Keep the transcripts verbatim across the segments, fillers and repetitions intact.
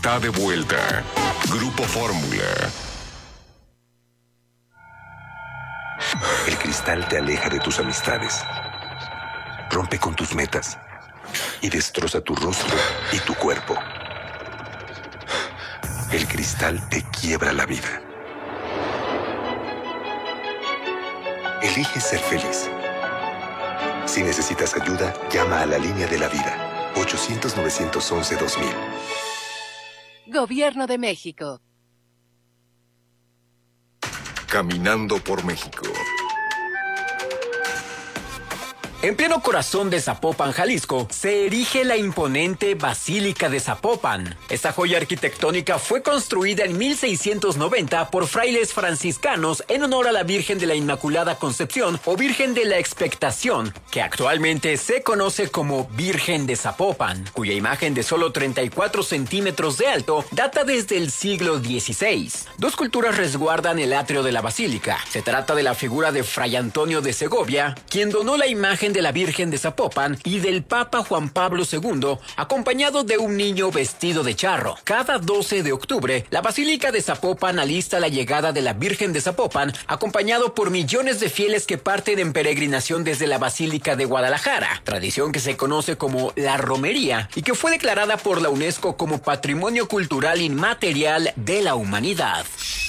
Está de vuelta. Grupo Fórmula. El cristal te aleja de tus amistades, rompe con tus metas y destroza tu rostro y tu cuerpo. El cristal te quiebra la vida. Elige ser feliz. Si necesitas ayuda, llama a la línea de la vida. ochocientos, novecientos once, dos mil. Gobierno de México. Caminando por México. En pleno corazón de Zapopan, Jalisco, se erige la imponente Basílica de Zapopan. Esta joya arquitectónica fue construida en mil seiscientos noventa por frailes franciscanos en honor a la Virgen de la Inmaculada Concepción o Virgen de la Expectación, que actualmente se conoce como Virgen de Zapopan, cuya imagen de solo treinta y cuatro centímetros de alto data desde el siglo dieciséis. Dos culturas resguardan el atrio de la basílica. Se trata de la figura de Fray Antonio de Segovia, quien donó la imagen de la Virgen de Zapopan, y del Papa Juan Pablo segundo, acompañado de un niño vestido de charro. Cada doce de octubre, la Basílica de Zapopan alista la llegada de la Virgen de Zapopan, acompañado por millones de fieles que parten en peregrinación desde la Basílica de Guadalajara, tradición que se conoce como la romería y que fue declarada por la UNESCO como Patrimonio Cultural Inmaterial de la Humanidad.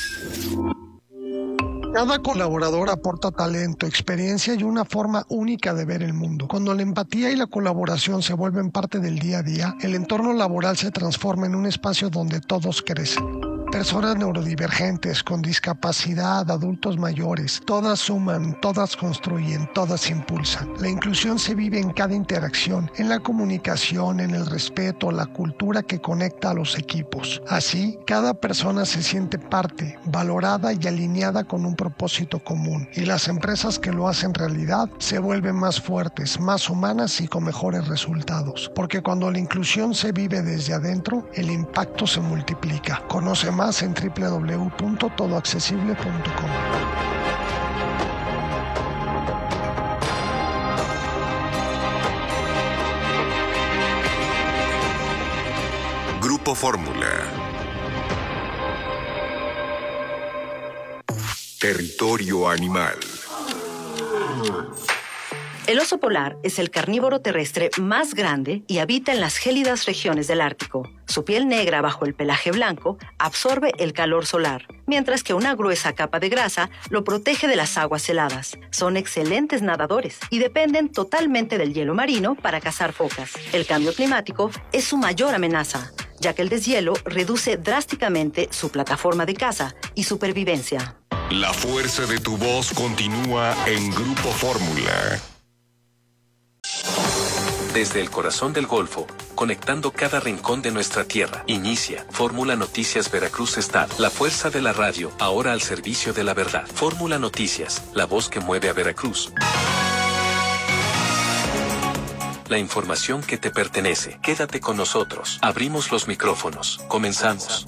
Cada colaborador aporta talento, experiencia y una forma única de ver el mundo. Cuando la empatía y la colaboración se vuelven parte del día a día, el entorno laboral se transforma en un espacio donde todos crecen. Personas neurodivergentes, con discapacidad, adultos mayores, todas suman, todas construyen, todas impulsan. La inclusión se vive en cada interacción, en la comunicación, en el respeto, la cultura que conecta a los equipos. Así, cada persona se siente parte, valorada y alineada con un propósito común. Y las empresas que lo hacen realidad se vuelven más fuertes, más humanas y con mejores resultados. Porque cuando la inclusión se vive desde adentro, el impacto se multiplica. Conoce más en doble u doble u doble u punto todo accesible punto com. Grupo Fórmula. Territorio animal. El oso polar es el carnívoro terrestre más grande y habita en las gélidas regiones del Ártico. Su piel negra bajo el pelaje blanco absorbe el calor solar, mientras que una gruesa capa de grasa lo protege de las aguas heladas. Son excelentes nadadores y dependen totalmente del hielo marino para cazar focas. El cambio climático es su mayor amenaza, ya que el deshielo reduce drásticamente su plataforma de caza y supervivencia. La fuerza de tu voz continúa en Grupo Fórmula. Desde el corazón del Golfo, conectando cada rincón de nuestra tierra, inicia Fórmula Noticias Veracruz Estado. La fuerza de la radio, ahora al servicio de la verdad. Fórmula Noticias, la voz que mueve a Veracruz. La información que te pertenece. Quédate con nosotros. Abrimos los micrófonos. Comenzamos.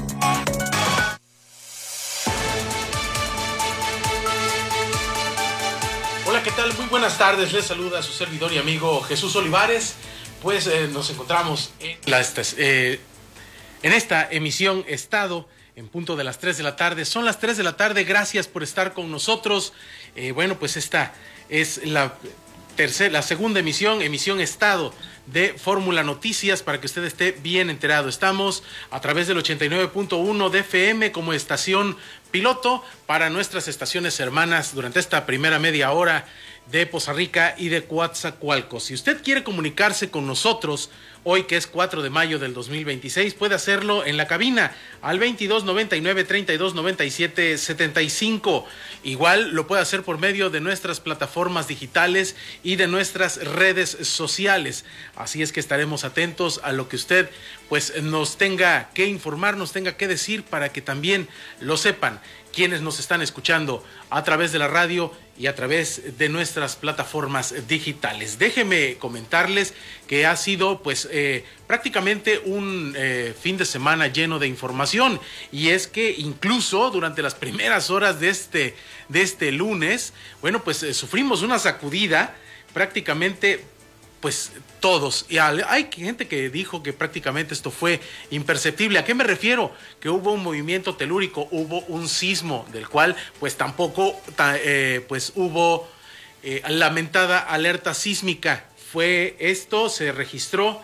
Hola, ¿qué tal? Muy buenas tardes. Les saluda su servidor y amigo Jesús Olivares. Pues eh, nos encontramos en, la, eh, en esta emisión Estado en punto de las tres de la tarde. Son las tres de la tarde. Gracias por estar con nosotros. Eh, bueno, pues esta es la tercera, la segunda emisión, emisión Estado de Fórmula Noticias, para que usted esté bien enterado. Estamos a través del ochenta y nueve punto uno de F M como estación piloto para nuestras estaciones hermanas durante esta primera media hora de Poza Rica y de Coatzacoalcos. Si usted quiere comunicarse con nosotros hoy, que es cuatro de mayo del dos mil veintiséis, puede hacerlo en la cabina al veintidós noventa y nueve, treinta y dos noventa y siete, setenta y cinco. Igual lo puede hacer por medio de nuestras plataformas digitales y de nuestras redes sociales. Así es que estaremos atentos a lo que usted pues nos tenga que informar, nos tenga que decir, para que también lo sepan quienes nos están escuchando a través de la radio y a través de nuestras plataformas digitales. Déjenme comentarles que ha sido pues eh, prácticamente un eh, fin de semana lleno de información, y es que incluso durante las primeras horas de este, de este lunes, bueno, pues eh, sufrimos una sacudida prácticamente pues todos. Y hay gente que dijo que prácticamente esto fue imperceptible. ¿A qué me refiero? Que hubo un movimiento telúrico, hubo un sismo, del cual pues tampoco eh, pues hubo eh, lamentada alerta sísmica. Fue esto, se registró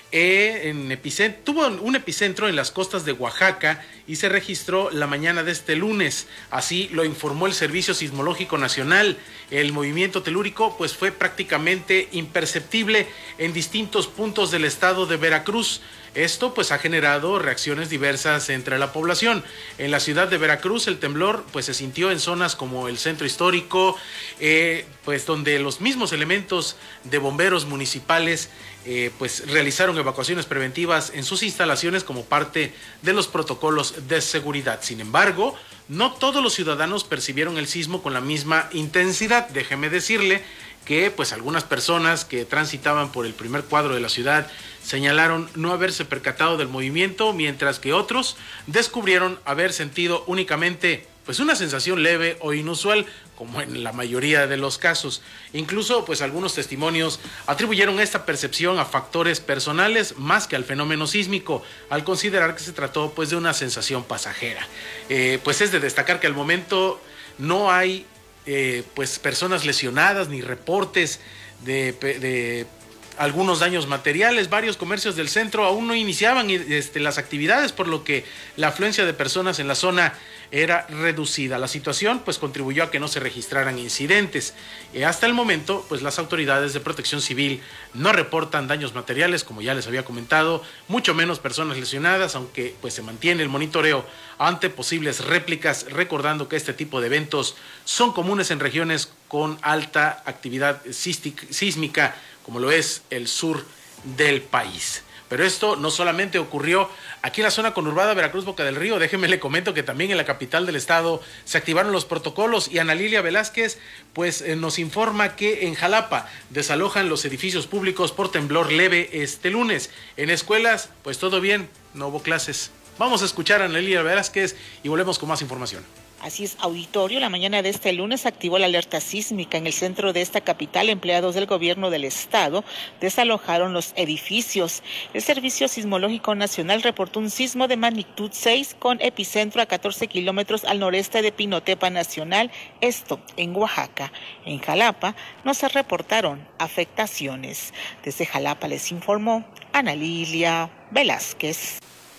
eh, en epicentro, tuvo un epicentro en las costas de Oaxaca y se registró la mañana de este lunes. Así lo informó el Servicio Sismológico Nacional. El movimiento telúrico pues fue prácticamente imperceptible en distintos puntos del estado de Veracruz. Esto pues ha generado reacciones diversas entre la población. En la ciudad de Veracruz el temblor pues se sintió en zonas como el centro histórico, eh, pues donde los mismos elementos de bomberos municipales eh, pues realizaron evacuaciones preventivas en sus instalaciones como parte de los protocolos de seguridad. Sin embargo, no todos los ciudadanos percibieron el sismo con la misma intensidad. Déjeme decirle que pues algunas personas que transitaban por el primer cuadro de la ciudad señalaron no haberse percatado del movimiento, mientras que otros descubrieron haber sentido únicamente pues una sensación leve o inusual, como en la mayoría de los casos. Incluso pues algunos testimonios atribuyeron esta percepción a factores personales más que al fenómeno sísmico, al considerar que se trató pues de una sensación pasajera. Eh, pues es de destacar que al momento no hay eh, pues personas lesionadas ni reportes de, de algunos daños materiales. Varios comercios del centro aún no iniciaban este, las actividades, por lo que la afluencia de personas en la zona era reducida. La situación pues contribuyó a que no se registraran incidentes. Eh, hasta el momento pues las autoridades de protección civil no reportan daños materiales, como ya les había comentado, mucho menos personas lesionadas, aunque pues se mantiene el monitoreo ante posibles réplicas, recordando que este tipo de eventos son comunes en regiones con alta actividad sísmica, como lo es el sur del país. Pero esto no solamente ocurrió aquí en la zona conurbada Veracruz Boca del Río. Déjeme le comento que también en la capital del estado se activaron los protocolos, y Ana Lilia Velázquez pues eh, nos informa que en Jalapa desalojan los edificios públicos por temblor leve este lunes. En escuelas pues todo bien, no hubo clases. Vamos a escuchar a Ana Lilia Velázquez y volvemos con más información. Así es, auditorio, la mañana de este lunes activó la alerta sísmica en el centro de esta capital. Empleados del gobierno del estado desalojaron los edificios. El Servicio Sismológico Nacional reportó un sismo de magnitud seis con epicentro a catorce kilómetros al noreste de Pinotepa Nacional, esto en Oaxaca. En Jalapa no se reportaron afectaciones. Desde Jalapa les informó Ana Lilia Velázquez.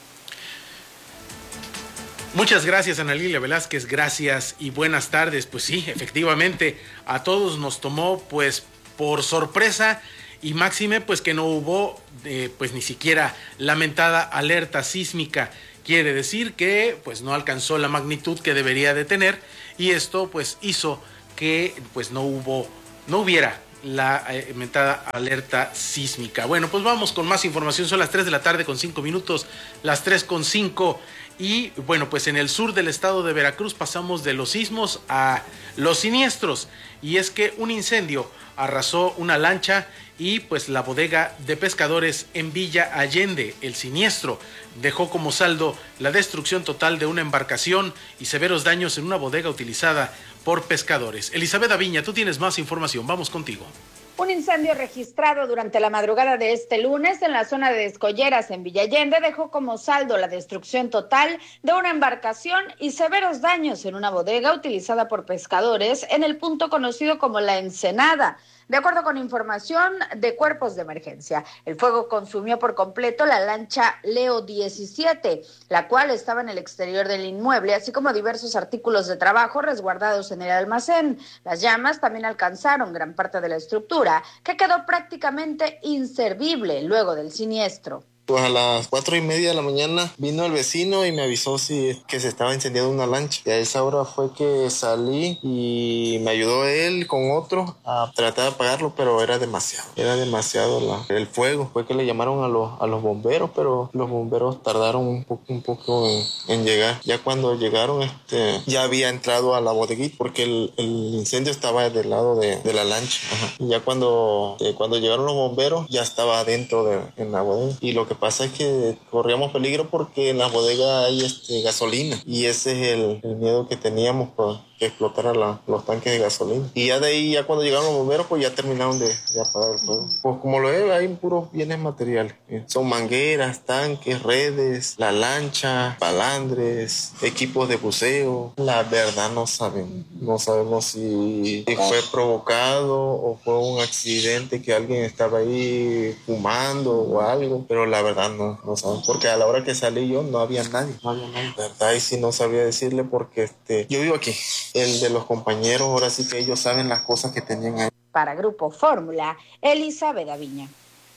Muchas gracias, Ana Lilia Velázquez, gracias y buenas tardes. Pues sí, efectivamente, a todos nos tomó pues por sorpresa, y máxime pues que no hubo eh, pues ni siquiera lamentada alerta sísmica. Quiere decir que pues no alcanzó la magnitud que debería de tener, y esto pues hizo que pues no hubo, no hubiera la eh, mentada alerta sísmica. Bueno, pues vamos con más información. Son las tres de la tarde con cinco minutos, las tres con cinco. Y bueno, pues en el sur del estado de Veracruz pasamos de los sismos a los siniestros, y es que un incendio arrasó una lancha y pues la bodega de pescadores en Villa Allende. El siniestro dejó como saldo la destrucción total de una embarcación y severos daños en una bodega utilizada por pescadores. Elizabeth Aviña, tú tienes más información, vamos contigo. Un incendio registrado durante la madrugada de este lunes en la zona de Escolleras en Villa Allende dejó como saldo la destrucción total de una embarcación y severos daños en una bodega utilizada por pescadores en el punto conocido como La Ensenada. De acuerdo con información de cuerpos de emergencia, el fuego consumió por completo la lancha Leo diecisiete, la cual estaba en el exterior del inmueble, así como diversos artículos de trabajo resguardados en el almacén. Las llamas también alcanzaron gran parte de la estructura, que quedó prácticamente inservible luego del siniestro. Pues a las cuatro y media de la mañana vino el vecino y me avisó si, que se estaba incendiando una lancha. Y a esa hora fue que salí y me ayudó él con otro a tratar de apagarlo, pero era demasiado. Era demasiado la, el fuego. Fue que le llamaron a los, a los bomberos, pero los bomberos tardaron un poco, un poco en, en llegar. Ya cuando llegaron, este, ya había entrado a la bodeguita, porque el, el incendio estaba del lado de, de la lancha. Ajá. Y ya cuando, eh, cuando llegaron los bomberos, ya estaba adentro de en la bodega. Y lo que pasa es que corríamos peligro porque en la bodega hay este, gasolina, y ese es el, el miedo que teníamos, pues, que que explotara la, los tanques de gasolina. Y ya de ahí, ya cuando llegaron los bomberos, pues ya terminaron de, de apagar el fuego. Pues como lo ve, hay puros bienes materiales. Son mangueras, tanques, redes, la lancha, palandres, equipos de buceo. La verdad no sabemos. No sabemos si fue provocado o fue un accidente que alguien estaba ahí fumando o algo, pero la verdad no, no sabemos, porque a la hora que salí yo no había nadie, no había nadie, ¿verdad? Y sí no sabía decirle porque este, yo vivo aquí, el de los compañeros, ahora sí que ellos saben las cosas que tenían ahí. Para Grupo Fórmula, Elizabeth Aviña.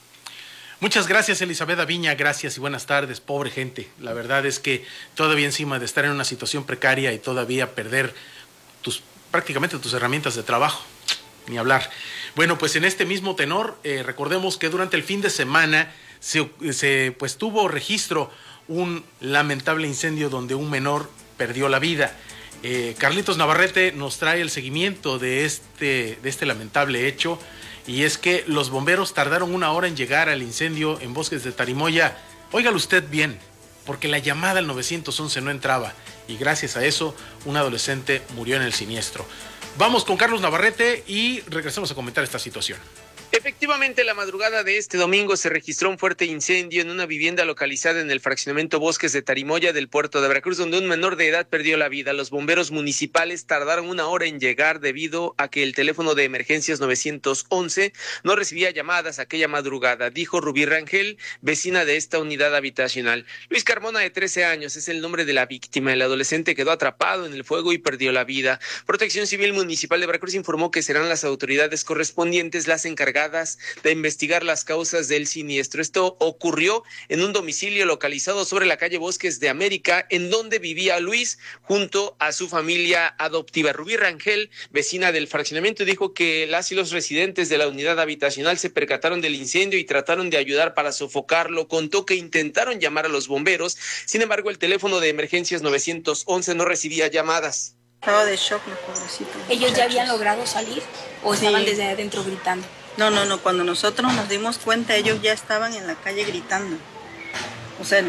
Muchas gracias, Elizabeth Aviña, gracias y buenas tardes. Pobre gente, la verdad es que todavía encima de estar en una situación precaria y todavía perder tus, prácticamente tus herramientas de trabajo, ni hablar. Bueno, pues en este mismo tenor, eh, recordemos que durante el fin de semana se, se pues tuvo registro un lamentable incendio donde un menor perdió la vida. Eh, Carlitos Navarrete nos trae el seguimiento de este, de este lamentable hecho, y es que los bomberos tardaron una hora en llegar al incendio en Bosques de Tarimoya. Óigalo usted bien, porque la llamada al nueve once no entraba, y gracias a eso un adolescente murió en el siniestro. Vamos con Carlos Navarrete y regresamos a comentar esta situación. Efectivamente, la madrugada de este domingo se registró un fuerte incendio en una vivienda localizada en el fraccionamiento Bosques de Tarimoya del puerto de Veracruz, donde un menor de edad perdió la vida. Los bomberos municipales tardaron una hora en llegar debido a que el teléfono de emergencias nueve once no recibía llamadas aquella madrugada, dijo Rubí Rangel, vecina de esta unidad habitacional. Luis Carmona, de trece años, es el nombre de la víctima. El adolescente quedó atrapado en el fuego y perdió la vida. Protección Civil Municipal de Veracruz informó que serán las autoridades correspondientes las encargadas de investigar las causas del siniestro. Esto ocurrió en un domicilio localizado sobre la calle Bosques de América, en donde vivía Luis junto a su familia adoptiva. Rubí Rangel, vecina del fraccionamiento, dijo que las y los residentes de la unidad habitacional se percataron del incendio y trataron de ayudar para sofocarlo. Contó que intentaron llamar a los bomberos, sin embargo el teléfono de emergencias nueve once no recibía llamadas. Estaba de shock, mi pobrecito. ¿Ellos ya habían logrado salir o sí. estaban desde adentro gritando? No, no, no, cuando nosotros nos dimos cuenta, ellos ya estaban en la calle gritando. O sea,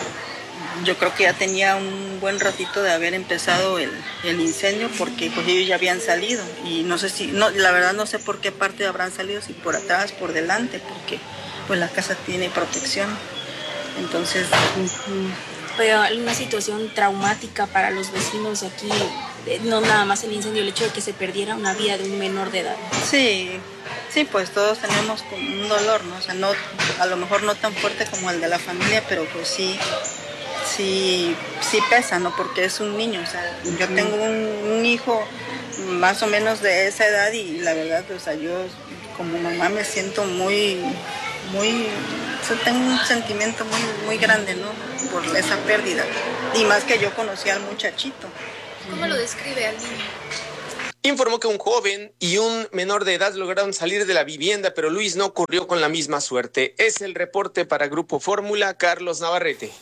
yo creo que ya tenía un buen ratito de haber empezado el, el incendio, porque pues ellos ya habían salido. Y no sé si, no, la verdad no sé por qué parte habrán salido, si por atrás, por delante, porque pues la casa tiene protección. Entonces... Pero una situación traumática para los vecinos de aquí, no nada más el incendio, el hecho de que se perdiera una vida de un menor de edad. Sí, sí, pues todos tenemos un dolor, ¿no? O sea, no, a lo mejor no tan fuerte como el de la familia, pero pues sí, sí, sí pesa, ¿no? Porque es un niño, o sea, yo tengo un, un hijo más o menos de esa edad y la verdad, o sea, yo como mamá me siento muy, muy, o sea, tengo un sentimiento muy, muy grande, ¿no? Por esa pérdida. Y más que yo conocí al muchachito. ¿Cómo lo describe al niño? Informó que un joven y un menor de edad lograron salir de la vivienda, pero Luis no corrió con la misma suerte. Es el reporte para Grupo Fórmula, Carlos Navarrete.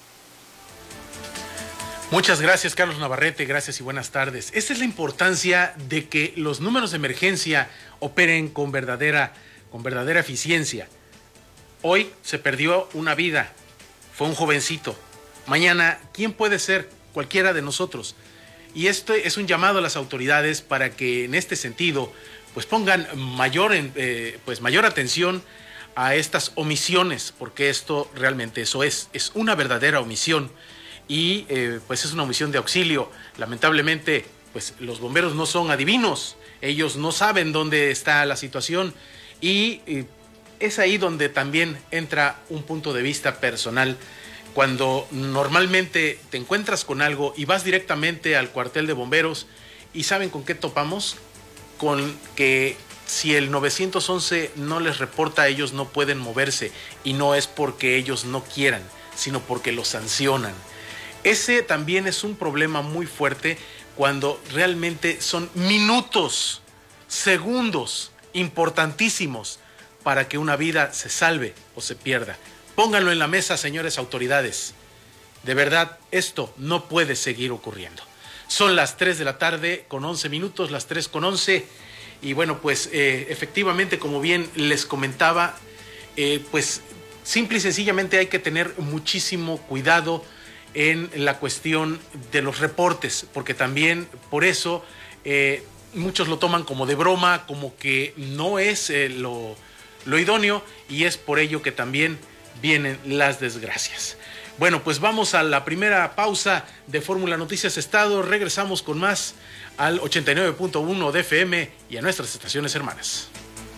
Muchas gracias, Carlos Navarrete, gracias y buenas tardes. Esta es la importancia de que los números de emergencia operen con verdadera, con verdadera eficiencia. Hoy se perdió una vida, fue un jovencito. Mañana, ¿quién puede ser? Cualquiera de nosotros. Y esto es un llamado a las autoridades para que en este sentido pues pongan mayor, eh, pues mayor atención a estas omisiones, porque esto realmente eso es, es una verdadera omisión y eh, pues es una omisión de auxilio. Lamentablemente pues los bomberos no son adivinos, ellos no saben dónde está la situación y eh, es ahí donde también entra un punto de vista personal. Cuando normalmente te encuentras con algo y vas directamente al cuartel de bomberos y ¿saben con qué topamos? Con que si el nueve once no les reporta, ellos no pueden moverse y no es porque ellos no quieran, sino porque los sancionan. Ese también es un problema muy fuerte cuando realmente son minutos, segundos importantísimos para que una vida se salve o se pierda. Pónganlo en la mesa, señores autoridades. De verdad, esto no puede seguir ocurriendo. Son las tres de la tarde con once minutos, las tres con once. Y bueno, pues eh, efectivamente, como bien les comentaba, eh, pues simple y sencillamente hay que tener muchísimo cuidado en la cuestión de los reportes, porque también por eso eh, muchos lo toman como de broma, como que no es eh, lo, lo idóneo, y es por ello que también vienen las desgracias. Bueno, pues vamos a la primera pausa de Fórmula Noticias Estado. Regresamos con más al ochenta y nueve punto uno de F M y a nuestras estaciones hermanas.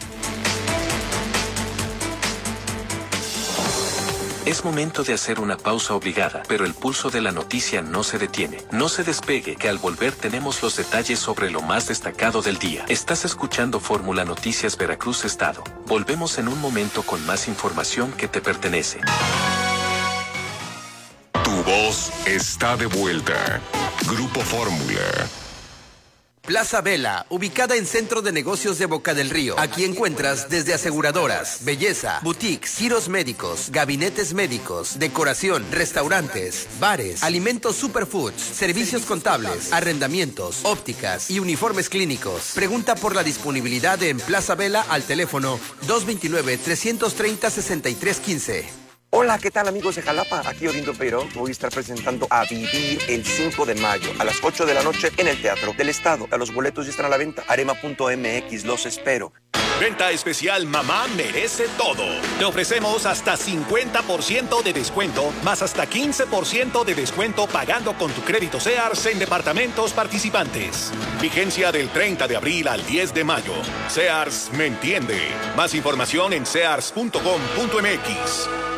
Es momento de hacer una pausa obligada, pero el pulso de la noticia no se detiene. No se despegue, que al volver tenemos los detalles sobre lo más destacado del día. Estás escuchando Fórmula Noticias Veracruz Estado. Volvemos en un momento con más información que te pertenece. Tu voz está de vuelta. Grupo Fórmula. Plaza Vela, ubicada en Centro de Negocios de Boca del Río. Aquí encuentras desde aseguradoras, belleza, boutiques, giros médicos, gabinetes médicos, decoración, restaurantes, bares, alimentos superfoods, servicios contables, arrendamientos, ópticas y uniformes clínicos. Pregunta por la disponibilidad en Plaza Vela al teléfono dos dos nueve, tres tres cero, seis tres uno cinco. Hola, ¿qué tal amigos de Jalapa? Aquí Orindo Peirón. Voy a estar presentando A Vivir el cinco de mayo a las ocho de la noche en el Teatro del Estado. Los boletos ya están a la venta. Arema punto M X, los espero. Venta especial Mamá Merece Todo. Te ofrecemos hasta cincuenta por ciento de descuento, más hasta quince por ciento de descuento pagando con tu crédito Sears en departamentos participantes. Vigencia del treinta de abril al diez de mayo. Sears me entiende. Más información en sears punto com punto M X.